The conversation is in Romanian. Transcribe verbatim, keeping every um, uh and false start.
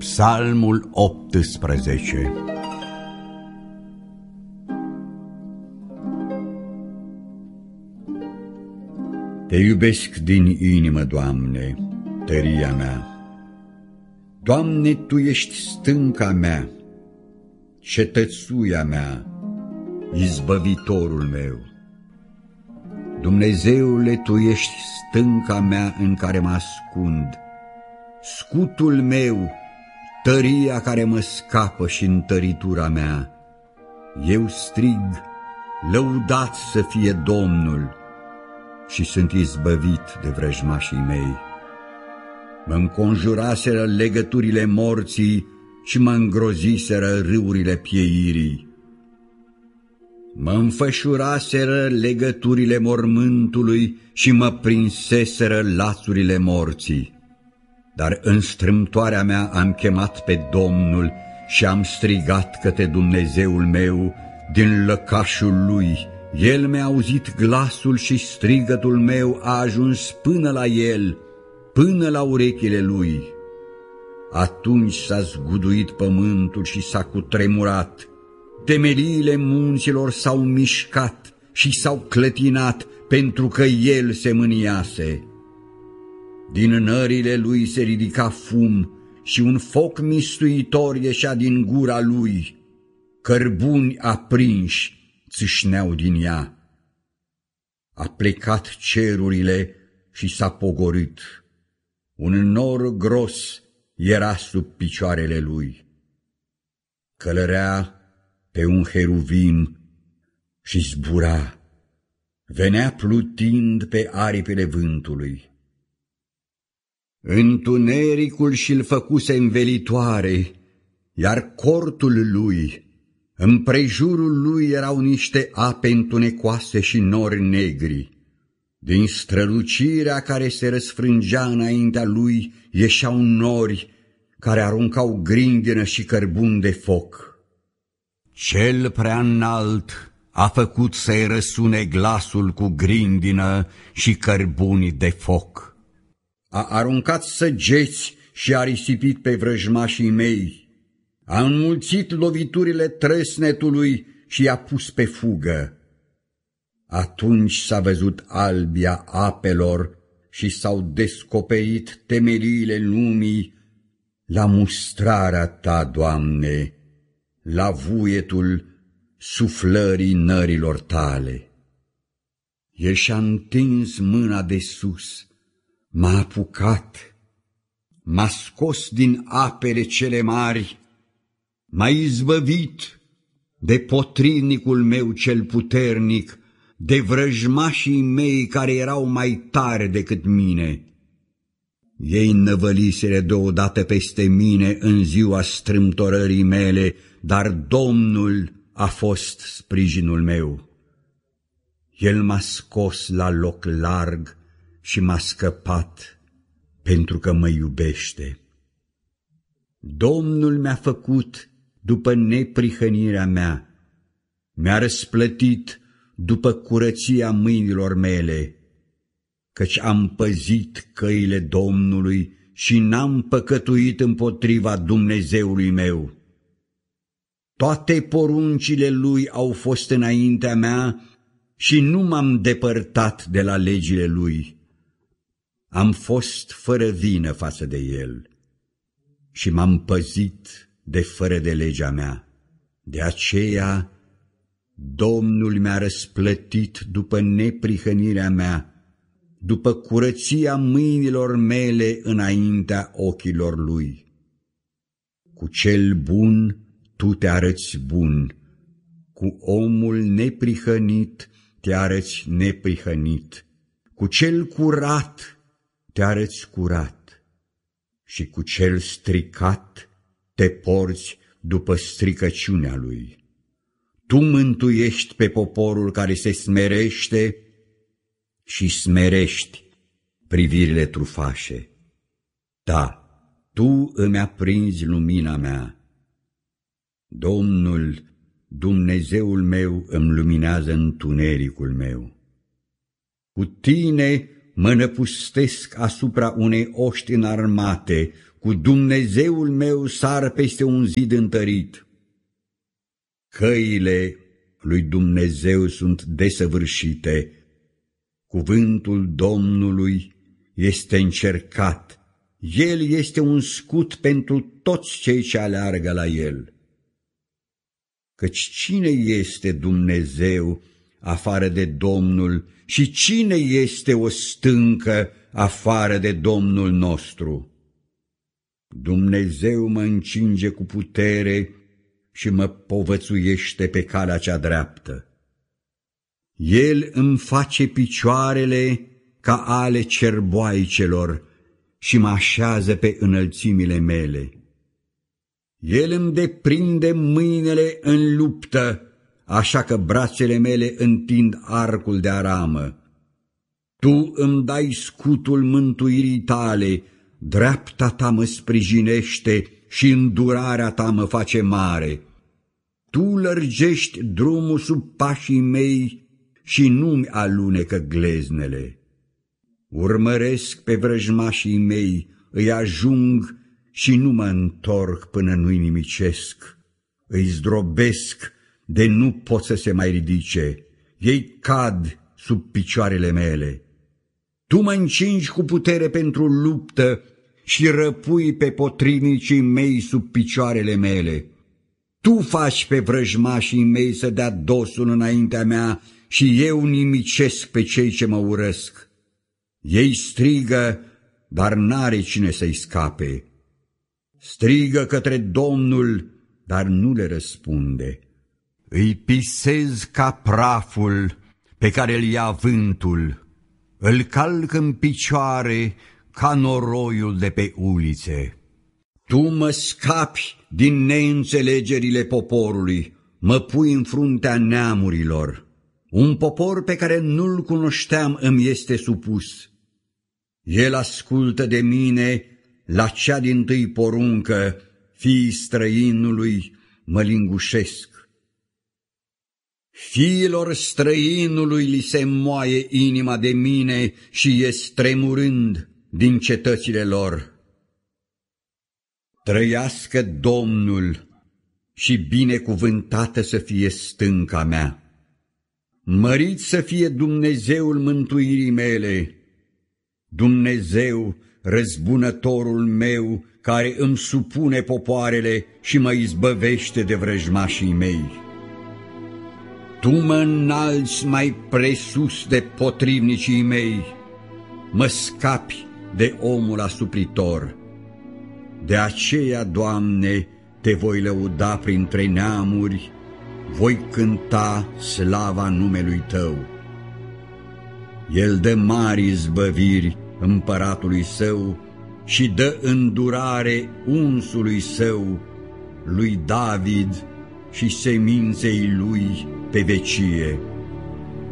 Psalmul optsprezece. Te iubesc din inimă, Doamne, tăria mea. Doamne, Tu ești stânca mea, cetățuia mea, izbăvitorul meu. Dumnezeule, Tu ești stânca mea în care mă ascund, scutul meu, tăria care mă scapă și întăritura mea. Eu strig, lăudat să fie Domnul, și sunt izbăvit de vrăjmașii mei. Mă înconjuraseră legăturile morții și mă îngroziseră râurile pieirii. Mă înfășuraseră legăturile mormântului și mă prinseseră lațurile morții. Dar în strâmtoarea mea am chemat pe Domnul și am strigat către Dumnezeul meu din lăcașul Lui. El mi-a auzit glasul și strigătul meu a ajuns până la El, până la urechile Lui. Atunci s-a zguduit pământul și s-a cutremurat, temeliile munților s-au mișcat și s-au clătinat, pentru că El se mâniase. Din nările Lui se ridica fum și un foc mistuitor ieșea din gura Lui. Cărbuni aprinși țâșneau din ea. A plecat cerurile și s-a pogorât. Un nor gros era sub picioarele Lui. Călărea pe un heruvim și zbura. Venea plutind pe aripile vântului. Întunericul și-l făcuse învelitoare, iar cortul Lui, împrejurul Lui erau niște ape întunecoase și nori negri. Din strălucirea care se răsfrângea înaintea Lui ieșeau nori care aruncau grindină și cărbuni de foc. Cel prea înalt a făcut să-i răsune glasul cu grindină și cărbuni de foc. A aruncat săgeți și a risipit pe vrăjmașii mei. A înmulțit loviturile trăsnetului și i-a pus pe fugă. Atunci s-a văzut albia apelor și s-au descoperit temeliile lumii la mustrarea Ta, Doamne, la vuietul suflării nărilor Tale. El și-a întins mâna de sus, m-a apucat, m-a scos din apele cele mari, m-a izbăvit de potrivnicul meu cel puternic, de vrăjmașii mei care erau mai tari decât mine. Ei năvăliseră deodată peste mine în ziua strâmtorării mele, dar Domnul a fost sprijinul meu. El m-a scos la loc larg și m-a scăpat, pentru că mă iubește. Domnul mi-a făcut după neprihănirea mea, mi-a răsplătit după curăția mâinilor mele, căci am păzit căile Domnului și n-am păcătuit împotriva Dumnezeului meu. Toate poruncile Lui au fost înaintea mea și nu m-am depărtat de la legile Lui. Am fost fără vină față de El și m-am păzit de fără de legea mea. De aceea Domnul mi-a răsplătit după neprihănirea mea, după curăția mâinilor mele înaintea ochilor Lui. Cu cel bun Tu te arăți bun, cu omul neprihănit te arăți neprihănit, cu cel curat te arăți curat și cu cel stricat te porți după stricăciunea lui. Tu mântuiești pe poporul care se smerește și smerești privirile trufașe. Da, Tu îmi aprinzi lumina mea. Domnul, Dumnezeul meu, îmi luminează întunericul meu. Cu Tine mă năpustesc asupra unei oști înarmate, cu Dumnezeul meu sar peste un zid întărit. Căile lui Dumnezeu sunt desăvârșite, cuvântul Domnului este încercat, El este un scut pentru toți cei ce aleargă la El. Căci cine este Dumnezeu afară de Domnul și cine este o stâncă afară de Domnul nostru? Dumnezeu mă încinge cu putere și mă povățuiește pe calea cea dreaptă. El îmi face picioarele ca ale cerboaicelor și mă așează pe înălțimile mele. El îmi deprinde mâinile în luptă, așa că brațele mele întind arcul de aramă. Tu îmi dai scutul mântuirii tale, dreapta ta mă sprijinește și îndurarea ta mă face mare. Tu lărgești drumul sub pașii mei și nu-mi alunecă gleznele. Urmăresc pe vrăjmașii mei, îi ajung și nu mă întorc până nu-i nimicesc. Îi zdrobesc de nu pot să se mai ridice, ei cad sub picioarele mele. Tu mă încingi cu putere pentru luptă și răpui pe potrivnicii mei sub picioarele mele. Tu faci pe vrăjmașii mei să dea dosul înaintea mea și eu nimicesc pe cei ce mă urăsc. Ei strigă, dar n-are cine să-i scape. Strigă către Domnul, dar nu le răspunde. Îi pisez ca praful pe care îl ia vântul, îl calc în picioare ca noroiul de pe ulițe. Tu mă scapi din neînțelegerile poporului, mă pui în fruntea neamurilor. Un popor pe care nu-l cunoșteam îmi este supus. El ascultă de mine la cea dintâi poruncă, fiii străinului mă lingușesc. Fiilor străinului li se moaie inima de mine și ies tremurând din cetățile lor. Trăiască Domnul și binecuvântată să fie stânca mea. Mărit să fie Dumnezeul mântuirii mele, Dumnezeu, răzbunătorul meu, care îmi supune popoarele și mă izbăvește de vrăjmașii mei. Tu mă înalți mai presus de potrivnicii mei, mă scapi de omul asupritor. De aceea, Doamne, te voi lăuda printre neamuri, voi cânta slava numelui Tău. El dă mari izbăviri împăratului său și dă îndurare unsului său, lui David și seminței lui pe vecie.